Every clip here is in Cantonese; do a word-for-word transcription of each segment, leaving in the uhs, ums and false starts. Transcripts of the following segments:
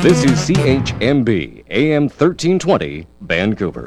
This is C H M B, A M thirteen twenty, Vancouver.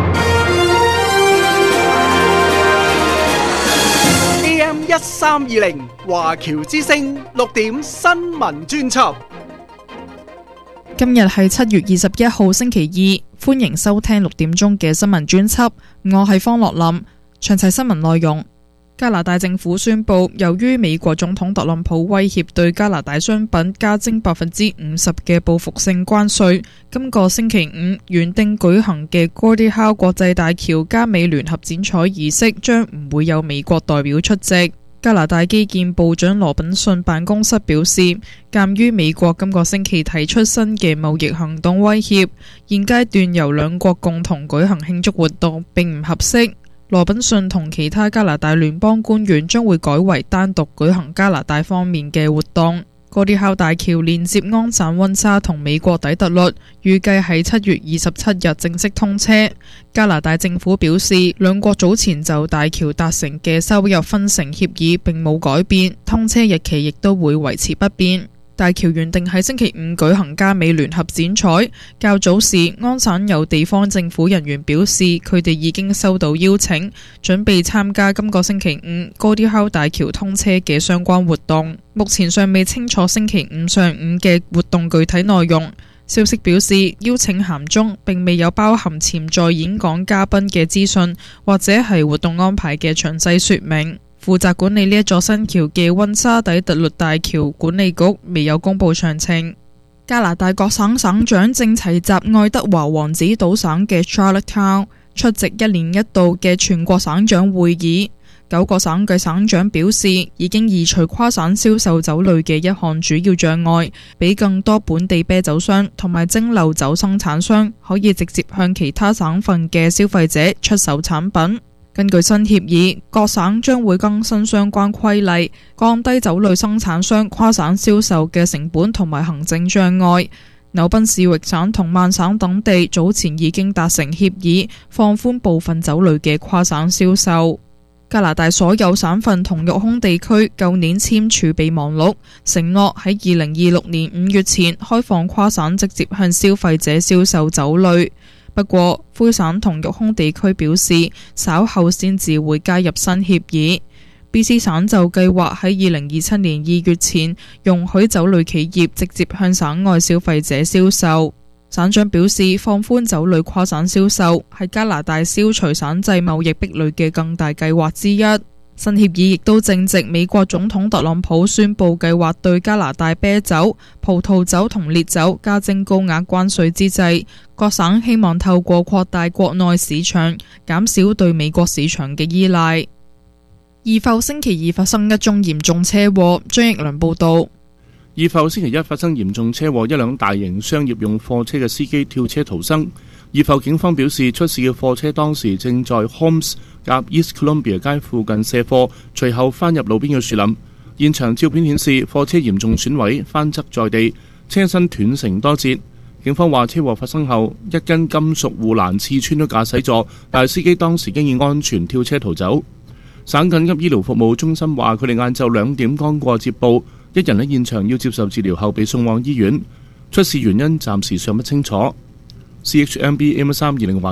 A M 一三二零華僑之聲六點新聞專輯。 今日係七月二十一號星期二，歡迎收聽六點鐘嘅新聞專輯。我係方樂林，詳細新聞內容。加拿大政府宣布，由於美國總統特朗普威脅對加拿大商品加徵百分之五十嘅報復性關稅，今個星期五原定舉行嘅 Gordie Howe 國際大橋加美聯合剪彩儀式將唔會有美國代表出席。加拿大基建部長羅賓遜辦公室表示，鑑於美國今個星期提出新嘅貿易行動威脅，現階段由兩國共同舉行慶祝活動並唔合適。羅賓遜同其他加拿大聯邦官員將會改為單獨舉行加拿大方面嘅活動。Gordie Howe 大橋連接安省溫莎同美國底特律，預計喺七月二十七日正式通車。加拿大政府表示，兩國早前就大橋達成嘅收入分成協議並冇改變，通車日期亦都會維持不變。大橋原定喺星期五舉行加美聯合剪彩，較早時安省有地方政府人員表示，佢哋已經收到邀請，準備參加今個星期五 Gordie Howe 大橋通車嘅相關活動。目前尚未清楚星期五上午嘅活動具體內容。消息表示，邀請函中並未有包含潛在演講嘉賓嘅資訊，或者係活動安排嘅詳細說明。負責管理呢一座新橋嘅溫莎底特律大橋管理局未有公布詳情。加拿大各省省長正齊集愛德華王子島省嘅 Charlottetown 出席一年一度嘅全國省長會議。九個省嘅省長表示，已經移除跨省銷售酒類嘅一項主要障礙，俾更多本地啤酒商同埋蒸餾酒生產商可以直接向其他省份嘅消費者出售產品。根據新協議，各省將會更新相關規例，降低酒類生產商跨省銷售嘅成本同埋行政障礙。紐賓士域省同曼省等地早前已經達成協議，放寬部分酒類嘅跨省銷售。加拿大所有省份同育空地區舊年簽署備忘錄，承諾喺二零二六年五月前開放跨省直接向消費者銷售酒類。不過，魁省同育空地區表示，稍後先至會加入新協議。B C 省就計劃喺二零二七年二月前容許酒類企業直接向省外消費者銷售。省長表示，放寬酒類跨省銷售係加拿大消除省際貿易壁壘嘅更大計劃之一。新協議亦都正值美國總統特朗普宣布計劃對加拿大啤酒、葡萄酒同烈酒加徵高額關稅之際，各省希望透過擴大國內市場，減少對美國市場嘅依賴。怡埠星期二發生一宗嚴重車禍，張奕良報道。 怡埠星期一發生嚴重車禍，一輛大型商業用貨車嘅司機跳車逃生。怡埠警方表示，出事嘅貨車當時正在 Holmes 夾 East Columbia 街附近卸貨，隨後翻入路邊嘅樹林。現場照片顯示，貨車嚴重損毀，翻側在地，車身斷成多節。警方話，車禍發生後，一根金屬護欄刺穿咗駕駛座，但係司機當時經已安全跳車逃走。省緊急醫療服務中心話，佢哋晏晝兩點剛過接報，一人喺現場要接受治療後被送往醫院，出事原因暫時尚不清楚。C H M B A M 三二零